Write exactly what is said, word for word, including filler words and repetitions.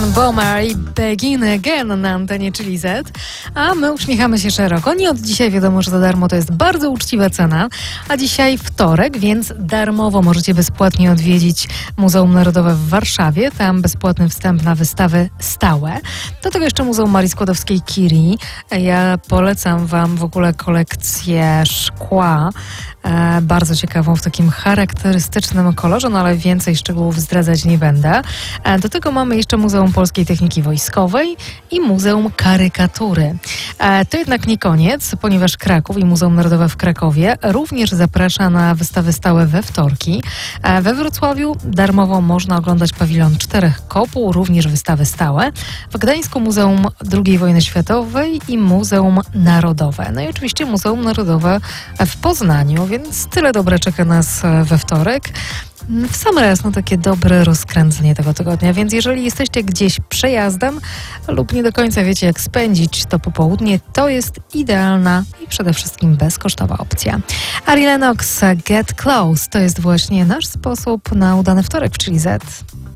Jan Bomer i Begin Again na antenie Chili Z, a my uśmiechamy się szeroko. Nie od dzisiaj wiadomo, że za darmo to jest bardzo uczciwa cena, a dzisiaj wtorek, więc darmowo możecie bezpłatnie odwiedzić Muzeum Narodowe w Warszawie. Tam bezpłatny wstęp na wystawy stałe. Do tego jeszcze Muzeum Marii Skłodowskiej-Curie. Ja polecam wam w ogóle kolekcję szkła, e, bardzo ciekawą, w takim charakterystycznym kolorze, no ale więcej szczegółów zdradzać nie będę. E, do tego mamy jeszcze Muzeum Polskiej Techniki Wojskowej i Muzeum Karykatury. E, to jednak nie koniec, ponieważ Kraków i Muzeum Narodowe w Krakowie również zaprasza na wystawy stałe we wtorki. E, we Wrocławiu darmowo można oglądać pawilon Czterech Kopuł, również wystawy stałe. W Gdańsku Muzeum drugiej Wojny Światowej i Muzeum Narodowe. No i oczywiście Muzeum Narodowe w Poznaniu, więc tyle dobre czeka nas we wtorek. W sam raz, no takie dobre rozkręcenie tego tygodnia, więc jeżeli jesteście gdzieś przejazdem lub nie do końca wiecie jak spędzić to popołudnie, to jest idealna i przede wszystkim bezkosztowa opcja. Ari Lennox, Get Close, to jest właśnie nasz sposób na udany wtorek w Chili Z.